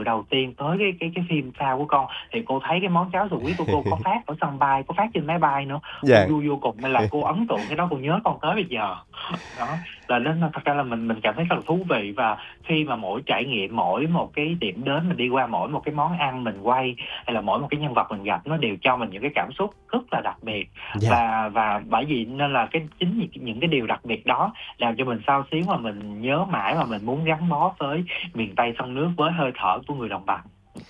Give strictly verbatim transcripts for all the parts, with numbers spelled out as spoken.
đầu tiên tới cái cái cái phim sau của con thì cô thấy cái món cháo sò huyết của cô có phát ở sân bay, có phát trên máy bay nữa. Cô Dạ. vui vô cùng nên là cô ấn tượng cái đó, cô nhớ con tới bây giờ. Đó, là nên là thật ra là mình mình cảm thấy rất là thú vị, và khi mà mỗi trải nghiệm, mỗi một cái điểm đến mình đi qua, mỗi một cái món ăn mình quay, hay là mỗi một cái nhân vật mình gặp, nó đều cho mình những cái cảm xúc rất là đặc biệt. Dạ. Và và bởi vì nên là cái chính những, những cái điều đặc biệt đó làm cho mình xao xuyến mà mình nhớ mãi, và mình muốn gắn bó với miền Tây sông nước, với hơi thở của người đồng bằng.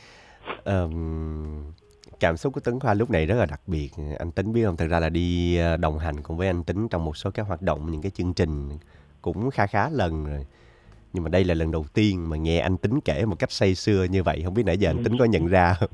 Ờm, cảm xúc của Tấn Khoa lúc này rất là đặc biệt. Anh Tính biết không? Thực ra là đi ờ, đồng hành cùng với anh Tính trong một số các hoạt động, những cái chương trình cũng khá khá lần rồi. Nhưng mà đây là lần đầu tiên mà nghe anh Tính kể một cách say sưa như vậy. Không biết nãy giờ anh Tính có nhận ra không?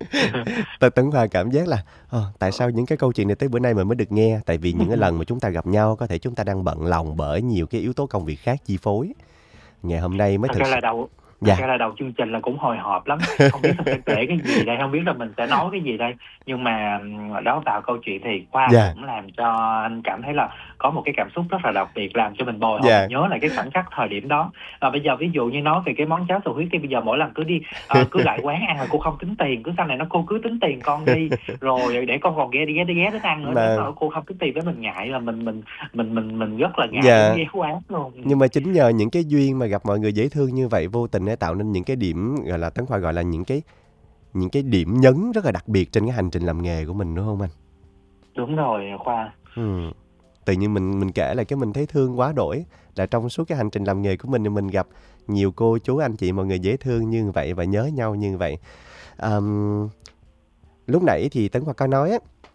T- Tấn Khoa cảm giác là "Ờ, tại sao những cái câu chuyện này tới bữa nay mình mới được nghe?" Tại vì những cái lần mà chúng ta gặp nhau có thể chúng ta đang bận lòng bởi nhiều cái yếu tố công việc khác chi phối. Ngày hôm nay mới Thật thực ra là sự. đầu thật Dạ. ra là đầu chương trình là cũng hồi hộp lắm, không biết là sẽ kể cái gì đây, không biết là mình sẽ nói cái gì đây. Nhưng mà ừm, đó, vào câu chuyện thì Khoa Dạ. cũng làm cho anh cảm thấy là có một cái cảm xúc rất là đặc biệt, làm cho mình bồi hồi, mình Dạ. nhớ lại cái khoảnh khắc thời điểm đó. Và bây giờ ví dụ như nói về cái món cháo sò huyết, thì bây giờ mỗi lần cứ đi ờ, cứ lại quán ăn là cô không tính tiền, cứ sau này nó cô cứ tính tiền con đi, rồi để con còn ghé đi ghé đi ghé đến ăn nữa, đến Mà nỗi cô không tính tiền với mình, ngại là mình mình mình mình mình rất là ngại đến dạ. ghé quán luôn. Ừ. Nhưng mà chính nhờ những cái duyên mà gặp mọi người dễ thương như vậy, vô tình để tạo nên những cái điểm, gọi là Tấn Khoa gọi là những cái những cái điểm nhấn rất là đặc biệt trên cái hành trình làm nghề của mình, đúng không anh? Đúng rồi Khoa. Ừ. Tự nhiên mình mình kể lại cái mình thấy thương quá đổi, là trong suốt cái hành trình làm nghề của mình thì mình gặp nhiều cô chú anh chị mọi người dễ thương như vậy và nhớ nhau như vậy. Ờm, lúc nãy thì Tấn Khoa có nói á,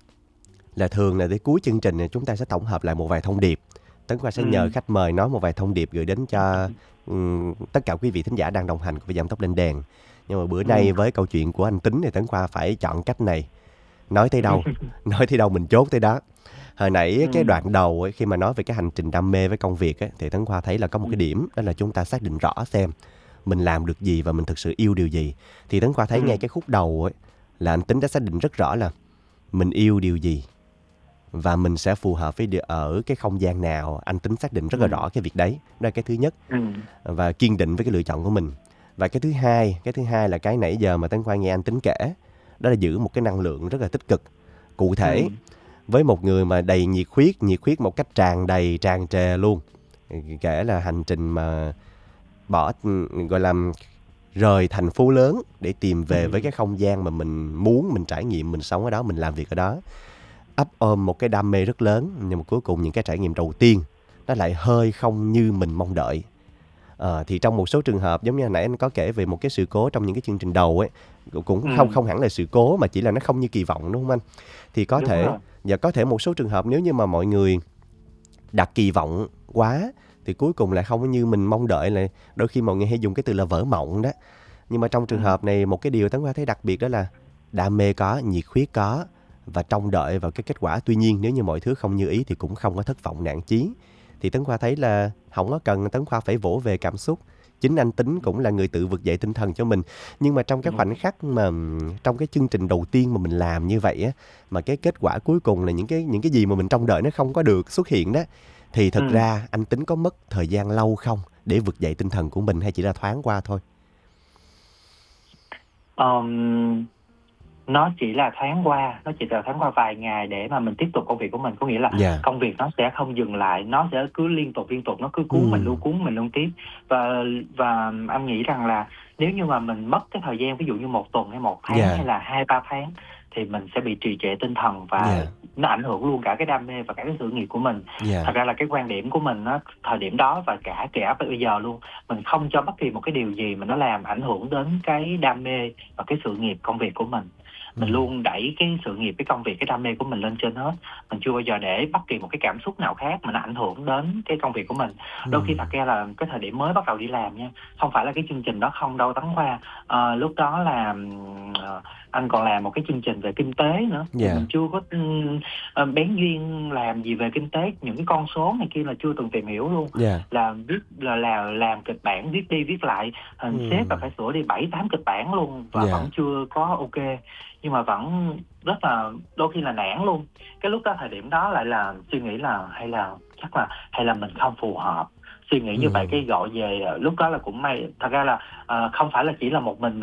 là thường là tới cuối chương trình này chúng ta sẽ tổng hợp lại một vài thông điệp. Tấn Khoa sẽ Ừ. nhờ khách mời nói một vài thông điệp gửi đến cho ừm, tất cả quý vị thính giả đang đồng hành với Giảm Tốc Lên Đèn. Nhưng mà bữa Ừ. nay với câu chuyện của anh Tính thì Tấn Khoa phải chọn cách này. Nói tới đâu, nói tới đâu mình chốt tới đó. Hồi nãy Ừ. cái đoạn đầu ấy, khi mà nói về cái hành trình đam mê với công việc ấy, thì Tấn Khoa thấy là có một Ừ. cái điểm, đó là chúng ta xác định rõ xem mình làm được gì và mình thực sự yêu điều gì. Thì Tấn Khoa thấy Ừ. ngay cái khúc đầu ấy, là anh Tính đã xác định rất rõ là mình yêu điều gì và mình sẽ phù hợp với điều ở cái không gian nào. Anh Tính xác định rất là Ừ. rõ cái việc đấy. Đó là cái thứ nhất, Ừ. và kiên định với cái lựa chọn của mình. Và cái thứ hai, cái thứ hai là cái nãy giờ mà Tấn Khoa nghe anh Tính kể, đó là giữ một cái năng lượng rất là tích cực. Cụ Ừ. thể, với một người mà đầy nhiệt huyết, nhiệt huyết một cách tràn đầy, tràn trề luôn. Kể là hành trình mà bỏ, gọi là rời thành phố lớn để tìm về với cái không gian mà mình muốn, mình trải nghiệm, mình sống ở đó, mình làm việc ở đó. Ấp ôm một cái đam mê rất lớn, nhưng mà cuối cùng những cái trải nghiệm đầu tiên nó lại hơi không như mình mong đợi. Ờ, thì trong một số trường hợp giống như hồi nãy anh có kể về một cái sự cố trong những cái chương trình đầu ấy, cũng Ừ. không không hẳn là sự cố mà chỉ là nó không như kỳ vọng, đúng không anh? Thì có Đúng thể, rồi. và có thể một số trường hợp nếu như mà mọi người đặt kỳ vọng quá thì cuối cùng lại không như mình mong đợi, là đôi khi mọi người hay dùng cái từ là vỡ mộng đó. Nhưng mà trong Ừ. trường hợp này, một cái điều Tấn Khoa thấy đặc biệt đó là đam mê có, nhiệt huyết có, và trông đợi vào cái kết quả. Tuy nhiên nếu như mọi thứ không như ý thì cũng không có thất vọng nản chí. Thì Tấn Khoa thấy là không có cần Tấn Khoa phải vỗ về cảm xúc. Chính anh Tính cũng là người tự vực dậy tinh thần cho mình. Nhưng mà trong cái Ừ. khoảnh khắc mà trong cái chương trình đầu tiên mà mình làm như vậy á, mà cái kết quả cuối cùng là những cái những cái gì mà mình trông đợi nó không có được xuất hiện đó, thì Ừ. thật ra anh Tính có mất thời gian lâu không để vực dậy tinh thần của mình, hay chỉ là thoáng qua thôi? Ờm, nó chỉ là thoáng qua, nó chỉ là thoáng qua vài ngày để mà mình tiếp tục công việc của mình. Có nghĩa là Dạ. công việc nó sẽ không dừng lại, nó sẽ cứ liên tục liên tục, nó cứ cuốn mình luôn, Ừm. cuốn mình luôn tiếp. Và và anh nghĩ rằng là nếu như mà mình mất cái thời gian, ví dụ như một tuần hay một tháng Dạ. hay là hai ba tháng, thì mình sẽ bị trì trệ tinh thần, và Dạ. nó ảnh hưởng luôn cả cái đam mê và cả cái sự nghiệp của mình. Dạ. Thật ra là cái quan điểm của mình á, thời điểm đó và cả cả bây giờ luôn, mình không cho bất kỳ một cái điều gì mà nó làm ảnh hưởng đến cái đam mê và cái sự nghiệp công việc của mình. Mình Ừm. luôn đẩy cái sự nghiệp, cái công việc, cái đam mê của mình lên trên hết. Mình chưa bao giờ để bất kỳ một cái cảm xúc nào khác mà nó ảnh hưởng đến cái công việc của mình. Đôi khi Ừm. thật ra là cái thời điểm mới bắt đầu đi làm nha, không phải là cái chương trình đó không đâu Tấn Khoa. Ờ, lúc đó là ừm, ờ, anh còn làm một cái chương trình về kinh tế nữa, thì Dạ. mình chưa có ừm, ờ, bén duyên làm gì về kinh tế, những cái con số này kia là chưa từng tìm hiểu luôn. Dạ. Là viết là, là làm kịch bản, viết đi viết lại, hình sếp là Ừm. phải sửa đi bảy tám kịch bản luôn, và Dạ. vẫn chưa có ok. Nhưng mà vẫn rất là, đôi khi là nản luôn. Cái lúc đó, thời điểm đó lại là suy nghĩ là hay là chắc là hay là mình không phù hợp. Suy nghĩ như vậy Ừm. cái gọi về, lúc đó là cũng may, thật ra là ờ, không phải là chỉ là một mình